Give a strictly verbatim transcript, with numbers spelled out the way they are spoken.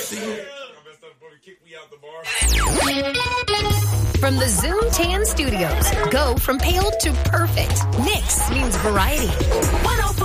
From the Zoom Tan Studios, go from pale to perfect. Nix means variety.